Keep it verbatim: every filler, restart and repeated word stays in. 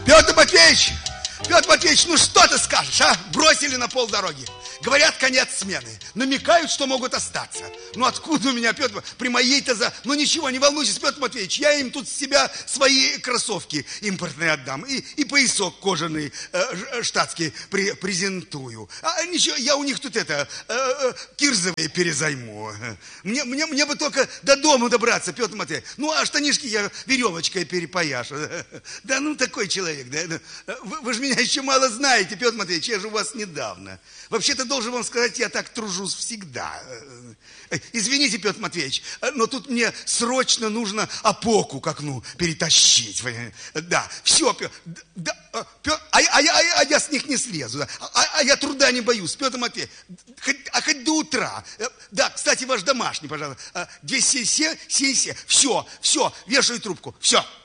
Петр Матвеевич, Петр Матвеевич, ну что ты скажешь, а? Бросили на полдороги. Говорят, конец смены. Намекают, что могут остаться. Ну откуда у меня, Петр, при моей-то за... Ну ничего, не волнуйтесь, Петр Матвеевич, я им тут с себя свои кроссовки импортные отдам. И, и поясок кожаный, э, штатский при, презентую. А ничего, я у них тут это, э, э, кирзовые перезайму. Мне, мне, мне бы только до дома добраться, Петр Матвеевич. Ну а штанишки я веревочкой перепояшу. Да ну такой человек, да. Вы, вы же меня еще мало знаете, Петр Матвеевич, я же у вас недавно. Вообще-то должен вам сказать, я так тружусь всегда. Извините, Петр Матвеевич, но тут мне срочно нужно опоку к окну перетащить. Да, все, Петр, да, Петр, а, а, а, а я с них не слезу. Да, а, а я труда не боюсь, Петр Матвеевич. Хоть, а хоть до утра. Да, кстати, ваш домашний, пожалуйста. двести семь семь семь. Все, все, вешаю трубку. Все.